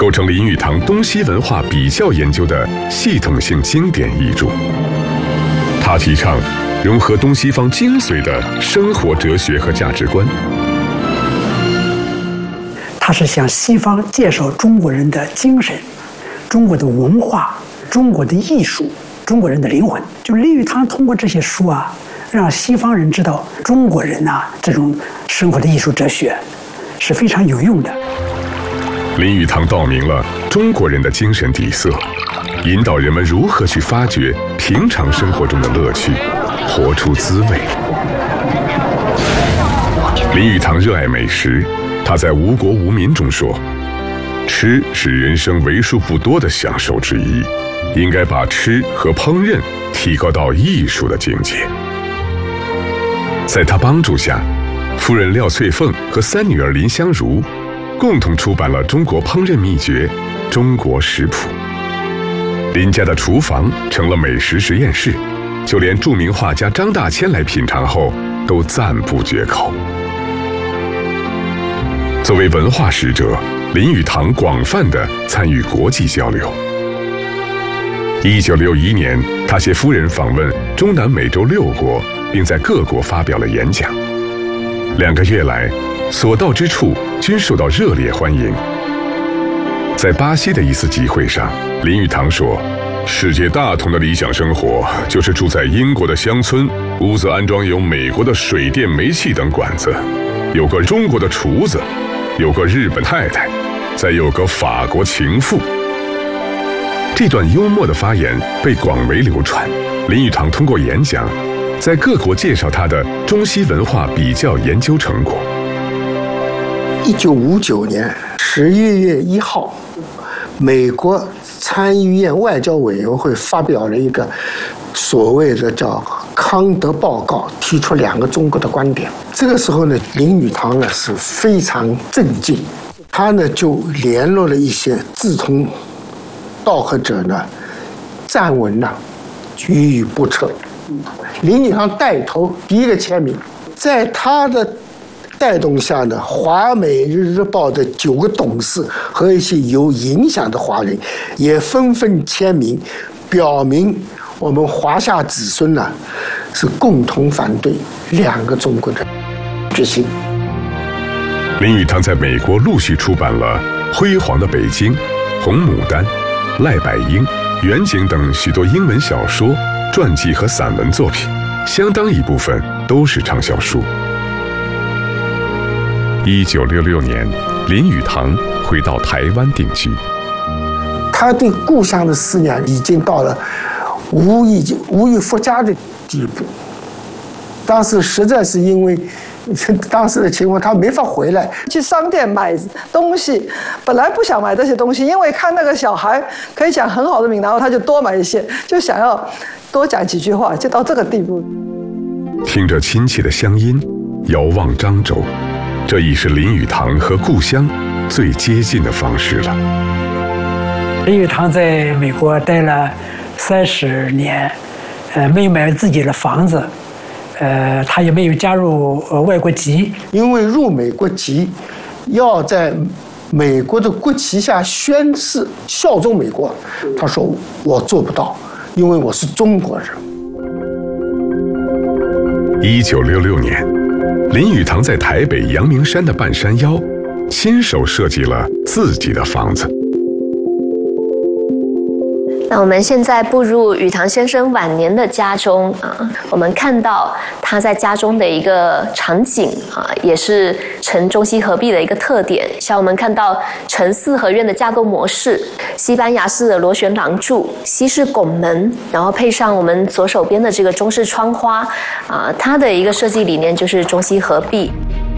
构成林语堂东西文化比较研究的系统性经典译著。他提倡融合东西方精髓的生活哲学和价值观。 他是向西方介绍中国人的精神、中国的文化、中国的艺术、中国人的灵魂。就林语堂通过这些书啊，让西方人知道中国人呐这种生活的艺术哲学是非常有用的。 林语堂道明了中国人的精神底色，引导人们如何去发掘平常生活中的乐趣，活出滋味。林语堂热爱美食，他在《无国无民》中说：“吃是人生为数不多的享受之一，应该把吃和烹饪提高到艺术的境界。”在他帮助下，夫人廖翠凤和三女儿林香如共同出版了《中国烹饪秘诀》《中国食谱》。林家的厨房成了美食实验室，就连著名画家张大千来品尝后都赞不绝口。作为文化使者，林语堂广泛地参与国际交流。1961年，他携夫人访问中南美洲6国，并在各国发表了演讲。2个月来，所到之处均受到热烈欢迎。在巴西的一次集会上，林语堂说：“世界大同的理想生活，就是住在英国的乡村，屋子安装有美国的水电煤气等管子，有个中国的厨子，有个日本太太，再有个法国情妇。”这段幽默的发言被广为流传。林语堂通过演讲，在各国介绍他的中西文化比较研究成果。 1959年11月1号，美国参议院外交委员会发表了一个所谓的叫康德报告，提出2个中国的观点。这个时候呢，林语堂呢是非常震惊，他呢就联络了一些志同道合者呢，撰文呢予以不测。林语堂带头第一个签名，在他的带动下呢，华美日报的9个董事和一些有影响的华人也纷纷签名，表明我们华夏子孙呢是共同反对2个中国的决心。 林语堂在美国陆续出版了《辉煌的北京》《红牡丹》《赖百英》《远景》等许多英文小说、传记和散文作品，相当一部分都是畅销书。1966年，林语堂回到台湾定居。 他对故乡的思念已经到了无以复加的地步。当时实在是因为当时的情况，他没法回来。 去商店买东西，本来不想买这些东西，因为看那个小孩可以讲很好的闽南话，他就多买一些，就想要多讲几句话，就到这个地步。 听着亲切的乡音，遥望漳州，这已是林语堂和故乡最接近的方式了。 林语堂在美国待了30年，没有买自己的房子，他也没有加入外国籍， 因为入美国籍要在美国的国旗下宣誓效忠美国。他说我做不到，因为我是中国人。 1966年，林语堂在台北阳明山的半山腰，亲手设计了自己的房子。 那我们现在步入语堂先生晚年的家中啊，我们看到他在家中的一个场景啊，也是呈中西合璧的一个特点。像我们看到呈4合院的架构模式，西班牙式的螺旋廊柱，西式拱门，然后配上我们左手边的这个中式窗花啊，它的一个设计理念就是中西合璧。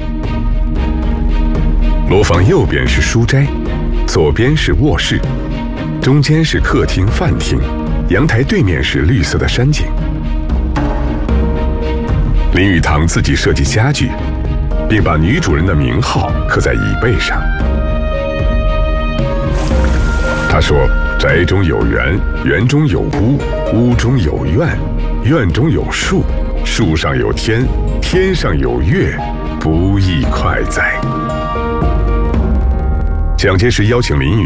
楼房右边是书斋，左边是卧室，中间是客厅、饭厅，阳台对面是绿色的山景。林语堂自己设计家具，并把女主人的名号刻在椅背上。他说：“宅中有园，园中有屋，屋中有院，院中有树，树上有天，天上有月，不亦快哉。”蒋介石邀请林语